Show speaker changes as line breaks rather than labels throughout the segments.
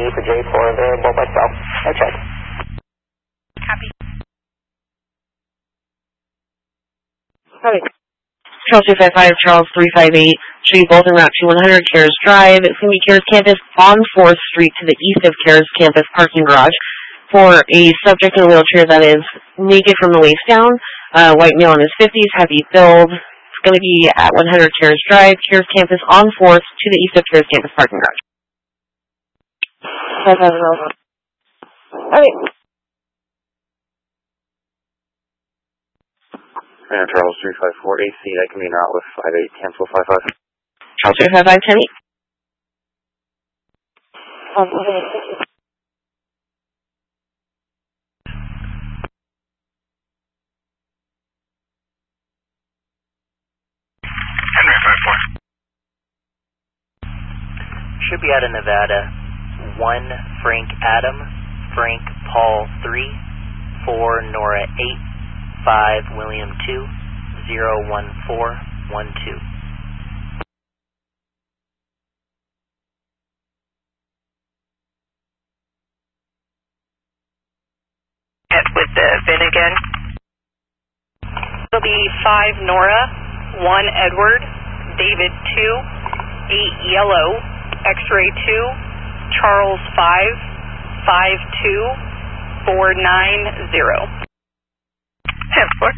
for J4 available myself. I check.
Copy.
Copy. Charles 255, Charles 358, should be both en route to 100 Cares Drive. It's going to be Cares Campus on 4th Street to the east of Cares Campus parking garage for a subject in a wheelchair that is naked from the waist down, white male in his 50s, heavy build. It's going to be at 100 Cares Drive, Cares Campus on 4th to the east of Cares Campus parking garage. Okay.
Charles 354 AC, that can be en route with 58, cancel 55.
Charles 355, 10 8.
Henry 54.
Should be out of Nevada. 1 Frank Adam, Frank Paul 3, 4 Nora 8, 5 William 2, 0 1 4 1 2.
With the VIN again.
It'll be 5 Nora, 1 Edward, David 2, 8 Yellow, X-ray 2, Charles 5, 5 2, 4 9 0.
10-4.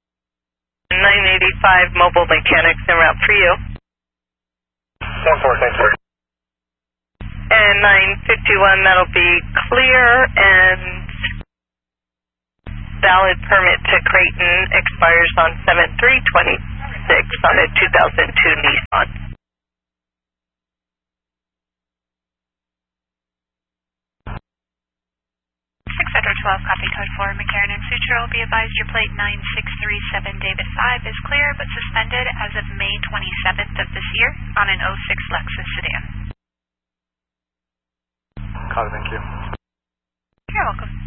985 Mobile Mechanics en route for you.
10-4, thanks, sir.
And 951, that'll be clear and valid permit to Creighton expires on 7/3/26 on a 2002 Nissan.
612, copy code 4, McCarran and Sutro will be advised your plate 9637 David 5 is clear but suspended as of May 27th of this year on an 06 Lexus sedan.
Copy, thank you.
You're welcome.